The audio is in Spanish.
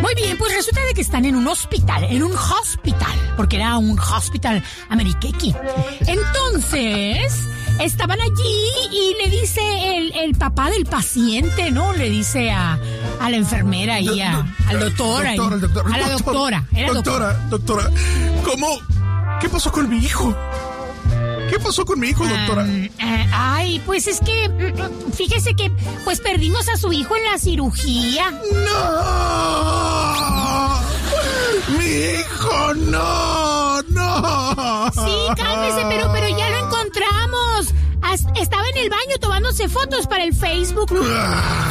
Muy bien, pues resulta de que están en un hospital, porque era un hospital ameriquequi. Entonces, estaban allí y le dice el papá del paciente, ¿no? Le dice a la enfermera y al doctor. Doctora, ¿cómo? ¿Qué pasó con mi hijo? ¿Qué pasó con mi hijo, doctora? Ay, pues es que, fíjese que, pues perdimos a su hijo en la cirugía. ¡No! ¡Mi hijo, no! Sí, cálmese, pero ya lo encontramos. Estaba en el baño tomándose fotos para el Facebook.